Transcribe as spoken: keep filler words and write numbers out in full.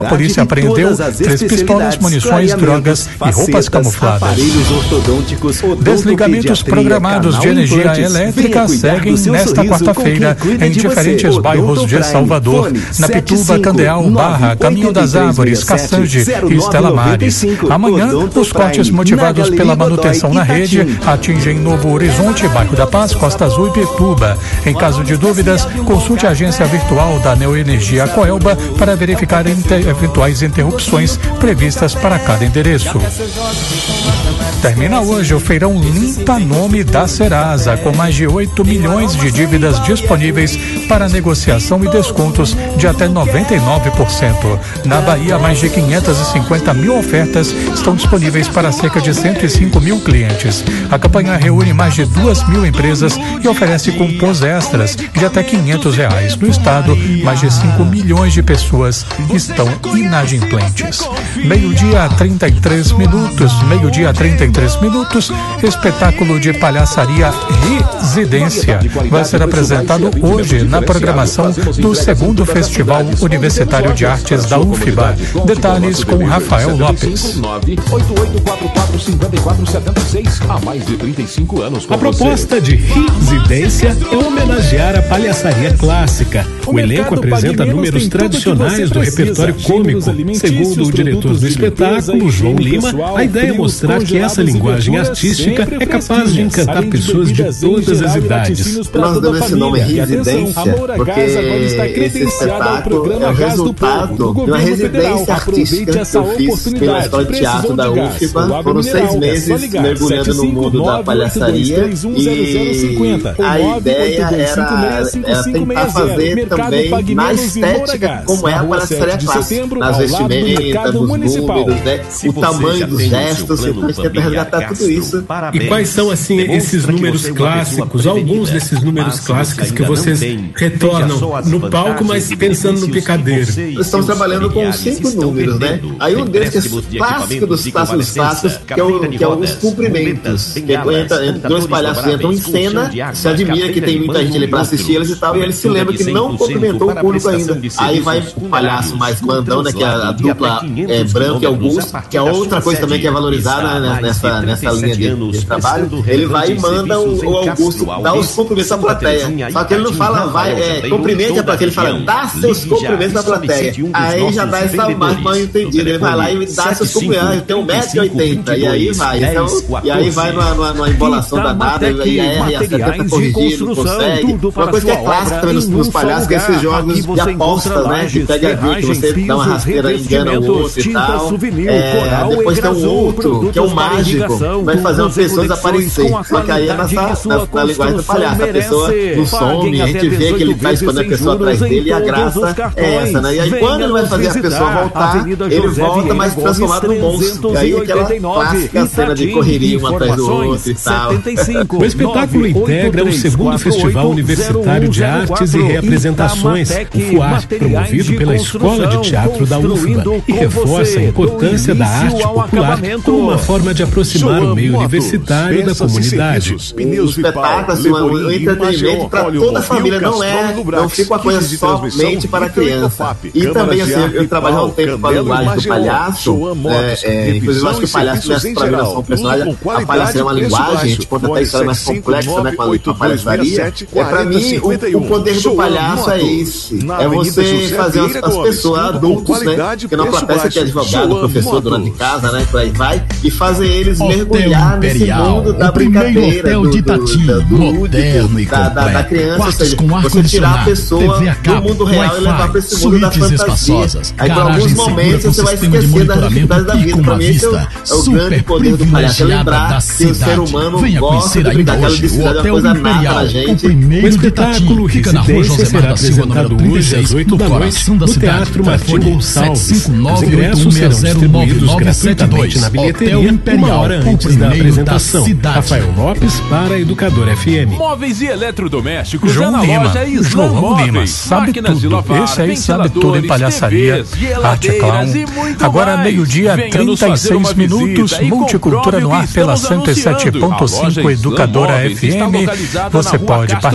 A polícia apreendeu três pistolas, munições, drogas e roupas camufladas. Desligamentos programados de energia elétrica seguem nesta quarta-feira em diferentes bairros de Salvador, na Pituba, Candeal, Barra, Caminho das Árvores, Cassange e Estela Maris. Amanhã, os cortes motivados pela manutenção na rede atingem Novo Horizonte, Bairro da Paz, Costa Azul e Pituba. Em caso de dúvidas, consulte a agência virtual da Neoenergia Coelba para verificar inter- eventuais interrupções previstas para cada endereço. Termina hoje o feirão Limpa Nome da Serasa, com mais de oito milhões de dívidas disponíveis para negociação e descontos de até noventa e nove por cento. Na Bahia, mais de quinhentas e cinquenta mil ofertas estão disponíveis para cerca de cento e cinco mil clientes. A campanha reúne mais de duas mil empresas e oferece cupons extras de até quinhentos reais. No estado, mais de cinco milhões de pessoas estão inadimplentes. Meio-dia, trinta e três minutos. Meio-dia, trinta e três minutos. Espetáculo de palhaçaria Residência vai ser apresentado hoje na programação do segundo Festival Universitário de Artes da U F B A. Detalhes com Rafael Lopes. A proposta de Residência é homenagear a palhaçaria clássica. O elenco apresenta números tradicionais do repertório cômico. Segundo o diretor do espetáculo, João Lima, a ideia é mostrar que essa linguagem artística é capaz de encantar pessoas de todas as idades. Nós damos esse nome Residência porque esse espetáculo é o resultado de uma residência artística que eu fiz pela Escola de Teatro da U F B A. Foram seis meses mergulhando no mundo da palhaçaria e a ideia era, era tentar fazer também na estética como é a palhaçaria clássica, nas vestimentas, nos números, né? O tamanho dos gestos, a gente tenta resgatar tudo isso. E quais são, assim, esses números clássicos, alguns desses números clássicos que vocês retornam no palco, mas pensando no picadeiro? Nós estamos trabalhando com cinco números, né? Aí um deles que é clássico dos clássicos clássicos, que é, o, que é os cumprimentos. Que entra, entra, dois palhaços entram em cena, se admira que tem muita gente ali pra assistir eles e tal, e eles se lembram que não cumprimentou o público ainda. Aí vai o palhaço mais mandão, né? Que é a dupla é, Branco e Augusto, que é outra coisa também que é valorizada, né, nessa, nessa linha de, de trabalho. Ele vai e manda o, o Augusto dar os cumprimentos à plateia. Só que ele não fala, vai, é, cumprimente a plateia, ele fala, dá seus cumprimentos à plateia. Aí já dá essa mais mal entendida. Ele vai lá e dá seus cumprimentos, tem um metro e oitenta, e aí vai. Então, e aí vai numa, numa, numa embolação danada, e a R A C tenta corrigir, não consegue. Uma coisa que é clássica também nos, nos palhaços, que é esses jogos de apostas, né? Que pega a ver que você dá uma rasteira e engana o outro e tal. É, depois tem um outro, que é o mágico, vai fazer uma pessoa desaparecer. Só que aí é nessa, na, na linguagem do palhaço. A pessoa não some, a gente vê que ele tá escondendo a pessoa atrás dele e a graça é essa, né? E aí quando ele vai fazer a pessoa voltar, ele volta, mas transformado num monstro. E aí aquela clássica cena de correria um atrás do outro e tal. O espetáculo integra o segundo Festival Universitário de Artes e Reapresentações, o FUAR, promovido pela Escola de Teatro da U F B A, e reforça a importância da arte popular como uma forma de aproximar o meio universitário da comunidade. O espetáculo, assim, o entretenimento para toda a família, não é, não fica uma coisa somente para a criança. E também, assim, eu trabalho há um tempo com a linguagem do palhaço, é, é, inclusive eu acho que o palhaço nessa para mim não são personagens, a palhaçaria é uma linguagem, a gente conta até história mais complexa, né, com a palhaçaria. É, para mim, o, o poder do palhaço é esse, é você fazer as, as pessoas adultos, né, que não plateia que é advogado, professor, dona de casa, né, por aí vai, e fazer eles mergulhar nesse mundo da brincadeira, do, do, do, do lúdico, da, da, da criança, ou seja, você tirar a pessoa do mundo real e levar para esse mundo da fantasia. Aí, por alguns momentos, você vai esquecer das dificuldades da vida. Para mim, esse é o, é o grande poder do palhaço, é lembrar que o ser humano gosta de brincar, aquela dificuldade é uma coisa nata na gente. O espetáculo Residência será apresentado hoje às oito da noite no Teatro Martim Gonçalves. Os ingressos serão distribuídos gratuitamente na bilheteria uma hora antes da apresentação. Rafael Lopes para Educador F M. Móveis e eletrodomésticos João na Lima, loja Islam João Móveis. Lima, sabe Máquinas tudo. de lavar, Esse aí sabe tudo em palhaçaria, T Vs, arte clown. e muito Agora mais. meio-dia, Venha trinta nos e fazer seis uma minutos, visita e Multicultura comprove no o ar que pela estamos cento e sete ponto anunciando. A loja cinco Islam Educadora Móveis está F M. localizada Você na Rua pode Castro